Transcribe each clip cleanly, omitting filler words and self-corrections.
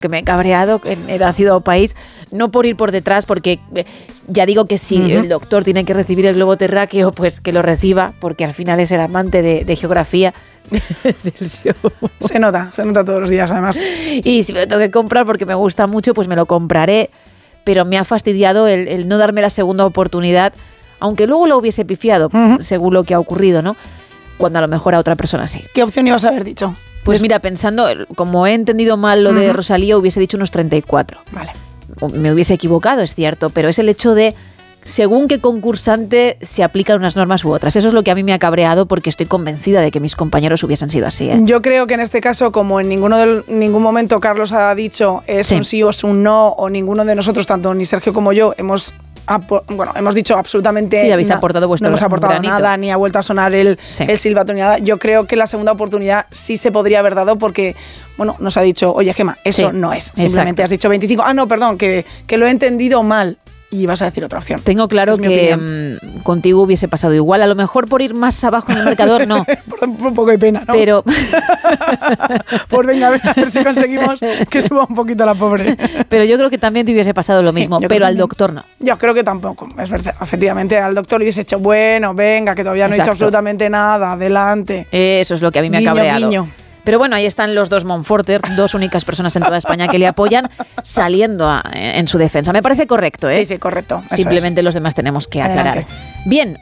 que me he cabreado en Edad, Ciudad o País, no por ir por detrás, porque ya digo que si el doctor tiene que recibir el globo terráqueo, pues que lo reciba, porque al final es el amante de geografía del show. Se nota todos los días, además. Y si me lo tengo que comprar porque me gusta mucho, pues me lo compraré, pero me ha fastidiado el no darme la segunda oportunidad, aunque luego lo hubiese pifiado, según lo que ha ocurrido, ¿no? Cuando a lo mejor a otra persona sí. ¿Qué opción ibas a haber dicho? Pues mira, pensando, como he entendido mal lo de Rosalía, hubiese dicho unos 34. Vale. Me hubiese equivocado, es cierto, pero es el hecho de, según qué concursante se aplican unas normas u otras. Eso es lo que a mí me ha cabreado, porque estoy convencida de que mis compañeros hubiesen sido así, ¿eh? Yo creo que en este caso, como en ningún momento Carlos ha dicho es un sí o es un no, o ninguno de nosotros, tanto ni Sergio como yo, hemos dicho absolutamente sí, habéis aportado vuestro no hemos aportado granito. Nada, ni ha vuelto a sonar el silbato ni nada. Yo creo que la segunda oportunidad sí se podría haber dado, porque nos ha dicho, oye, Gemma, eso no es, simplemente has dicho 25, no, perdón, que lo he entendido mal. Y vas a decir otra opción. Tengo claro que contigo hubiese pasado igual. A lo mejor por ir más abajo en el marcador, no. por un poco de pena, ¿no? Pero pues venga, a ver si conseguimos que suba un poquito la pobre. Pero yo creo que también te hubiese pasado lo mismo, pero al doctor no. Yo creo que tampoco. Es verdad. Efectivamente, al doctor le hubiese hecho, bueno, venga, que todavía no he hecho absolutamente nada, adelante. Eso es lo que a mí me ha cabreado. Guiño. Pero bueno, ahí están los dos Monforter, dos únicas personas en toda España que le apoyan, saliendo en su defensa. Me parece correcto, ¿eh? Sí, correcto. Simplemente los demás tenemos que aclarar. Bien,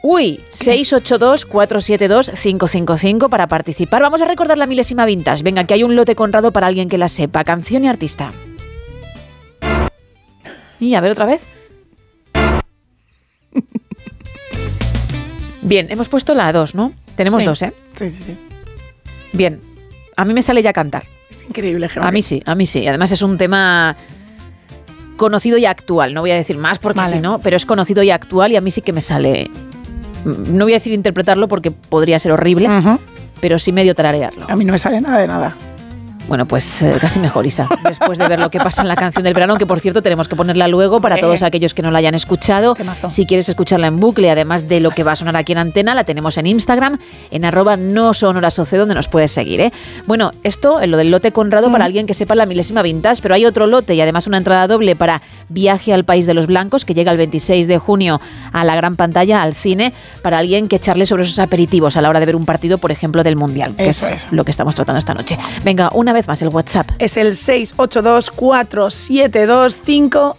682-472-555 para participar. Vamos a recordar la milésima vintage. Venga, que hay un lote Conrado para alguien que la sepa. Canción y artista. Y a ver otra vez. Bien, hemos puesto la 2, ¿no? Tenemos dos, ¿eh? Sí. Bien. A mí me sale ya cantar. Es increíble, Gemma. A mí sí. Además es un tema conocido y actual. No voy a decir más porque si no, pero es conocido y actual y a mí sí que me sale. No voy a decir interpretarlo porque podría ser horrible, pero sí medio tararearlo. A mí no me sale nada de nada. Bueno, pues casi mejor, Isa, después de ver lo que pasa en la canción del verano, que por cierto tenemos que ponerla luego para todos aquellos que no la hayan escuchado. Si quieres escucharla en bucle, además de lo que va a sonar aquí en Antena, la tenemos en Instagram, en @nosonorasoce, donde nos puedes seguir, ¿eh? Bueno, esto, lo del lote Conrado para alguien que sepa la milésima vintage, pero hay otro lote y además una entrada doble para Viaje al País de los Blancos, que llega el 26 de junio a la gran pantalla, al cine, para alguien que charle sobre esos aperitivos a la hora de ver un partido, por ejemplo, del Mundial, que es lo que estamos tratando esta noche. Venga, una vez más el WhatsApp. Es el 682-472-555.